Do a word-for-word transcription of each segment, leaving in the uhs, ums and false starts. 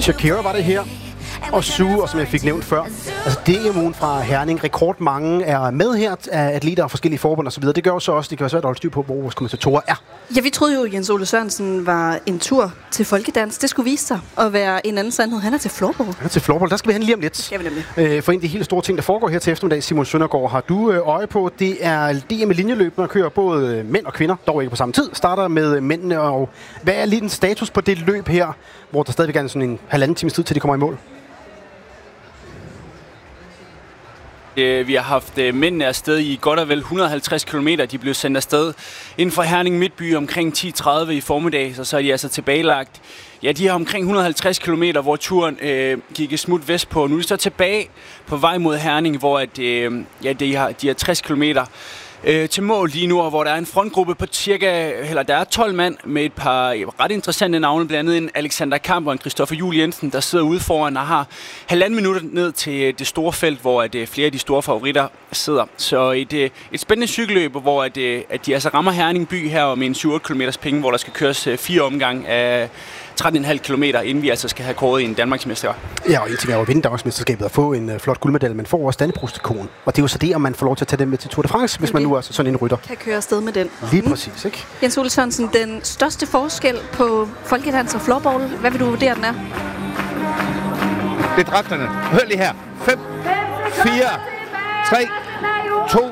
Shakira var det her. Og Sue, og som jeg fik nævnt før. Altså D M U'en fra Herning. Rekord mange er med her af atleter og forskellige forbund osv. Det gør jo så også, det kan være svært at holde styr på, hvor vores kommentatorer er. Ja, vi troede jo, Jens Ole Sørensen var en tur til folkedans. Det skulle vise sig at være en anden sandhed. Han er til floorball. Han er til floorball. Der skal vi hen lige om lidt. Ja, vi nemlig. Øh, for en af de helt store ting, der foregår her til eftermiddag, Simon Søndergaard, har du øh, øje på. Det er D M i linjeløb, der kører både mænd og kvinder, dog ikke på samme tid. Starter med mændene, og hvad er lige den status på det løb her, hvor der stadigvæk er sådan en halvanden times tid, til de kommer i mål? Vi har haft mændene afsted i godt og vel et hundrede og halvtreds kilometer. De blev sendt afsted inden for Herning Midtby omkring ti tredive i formiddag, så så er de altså tilbagelagt. Ja, de har omkring et hundrede og halvtreds kilometer, hvor turen øh, gik et smut vestpå. Nu er de så tilbage på vej mod Herning, hvor at, øh, ja, de har, de har tres kilometer øh, til mål lige nu, hvor der er en frontgruppe på cirka, eller der er tolv mand med et par ret interessante navne, blandt andet en Alexander Kamp og en Christoffer Juhl Jensen, der sidder ude foran og har halvanden minutter ned til det store felt, hvor at, flere af de store favoritter sidder. Så et, et spændende cykelløb, hvor at, at de altså rammer Herning by her om en syv otte kilometers penge, hvor der skal køres fire omgang af tretten komma fem kilometer, inden vi altså skal have kåret en Danmarksmester. Ja, og en ting er jo at vinde Danmarksmesterskabet og få en uh, flot guldmedalje, men får også Dannebrogsdekon. Og det er jo så det, om man får lov til at tage den med til Tour de France, hvis man nu er altså sådan en rytter. Kan køre afsted med den. Lige præcis, ikke? Jens Ole Sørensen, den største forskel på folkedans og floorball, hvad vil du vurdere, den er? Det er dragterne. Hør lige her. fem, fire, tre, to,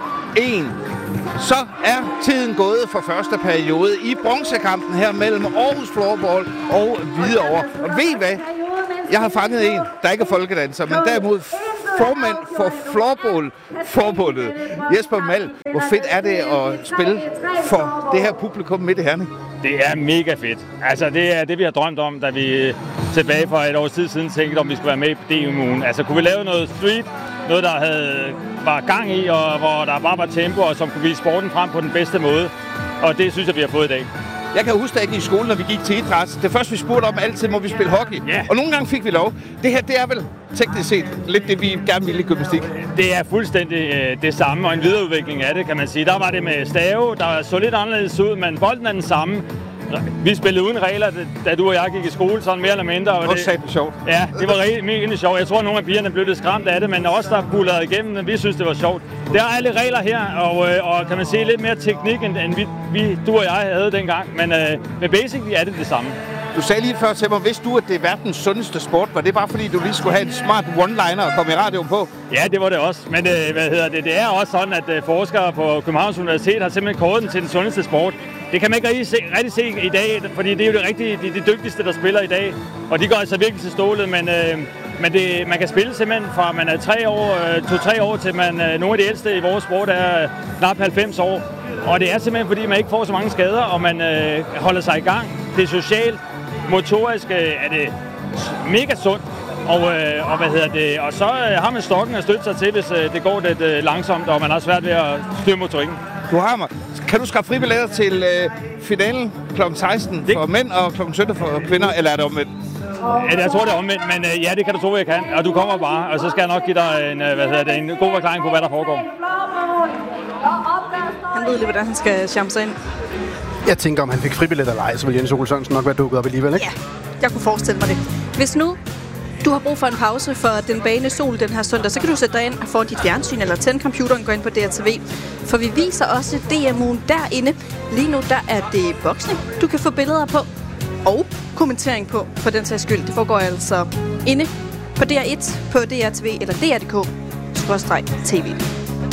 et. Så er tiden gået for første periode i bronzekampen her mellem Aarhus Floorball og Hvidovre. Og ved I hvad? Jeg har fanget en, der ikke er folkedanser, men derimod formand for Floorball-forbundet, Jesper Mal. Hvor fedt er det at spille for det her publikum midt i Herning? Det er mega fedt. Altså, det er det, vi har drømt om, da vi tilbage for et års tid siden tænkte, om vi skulle være med på D M U'en. Altså, kunne vi lave noget street, noget, der havde, var gang i, og hvor der bare var tempo, og som kunne vise sporten frem på den bedste måde. Og det synes jeg, vi har fået i dag. Jeg kan huske, da jeg gik i skole, når vi gik til idræt. Det første, vi spurgte om, altid må vi spille hockey. Yeah. Og nogle gange fik vi lov. Det her, det er vel teknisk set lidt det, vi gerne ville i gymnastik. Det er fuldstændig øh, det samme, og en videreudvikling af det, kan man sige. Der var det med stave, der så lidt anderledes ud, men bolden er den samme. Vi spillede uden regler, da du og jeg gik i skole, sådan mere eller mindre. Og det var sjovt. Ja, det var rigtig mega sjovt. Jeg tror, at nogle af pigerne blev lidt skræmt af det, men os, der bullede igennem, vi synes, det var sjovt. Der er alle regler her, og, og kan man sige lidt mere teknik, end, end vi, vi, du og jeg havde dengang. Men, øh, men basically er det det samme. Du sagde lige før til mig, vidste du, at det er verdens sundeste sport? Var det bare fordi, du lige skulle have en smart one-liner og komme i radioen på? Ja, det var det også. Men øh, hvad hedder det? Det er også sådan, at øh, forskere på Københavns Universitet har simpelthen kåret den til den sundeste sport. Det kan man ikke rigtig se, rigtig se i dag, fordi det er jo det rigtige, de, de dygtigste, der spiller i dag. Og de går altså virkelig til stålet, men, øh, men det, man kan spille simpelthen fra man er tre år, øh, to-tre år til man øh, nogle af de ældste i vores sport er knap halvfems år. Og det er simpelthen fordi, man ikke får så mange skader, og man øh, holder sig i gang. Det er socialt, motorisk øh, er det mega sundt. Og, øh, og, hvad hedder det? Og så øh, har man stokken at støtte sig til, hvis øh, det går lidt øh, langsomt, og man har svært ved at styre motorikken. Du har mig. Kan du skaffe fribilletter til øh, finalen klokken seksten det... for mænd og klokken sytten for kvinder, eller er det omvendt? Ja, jeg tror, det er omvendt, men øh, ja, det kan du tro, jeg kan. Og du kommer bare, og så skal jeg nok give dig en, øh, hvad hedder det, en god forklaring på, hvad der foregår. Han ved lige, hvordan han skal charme sig ind. Jeg tænker, om han fik fribilletter eller ej, så vil Jens Ole Sørensen nok være dukket op alligevel, ikke? Ja, jeg kunne forestille mig det. Hvis nu du har brug for en pause for den bane sol den her søndag, så kan du sætte dig ind og få dit fjernsyn eller tænde computeren og gå ind på D R T V. For vi viser også D M U'en derinde. Lige nu der er det boksning, du kan få billeder på og kommentering på, for den sags skyld. Det foregår altså inde på D R et, på D R T V eller D R punktum D K skråstreg T V.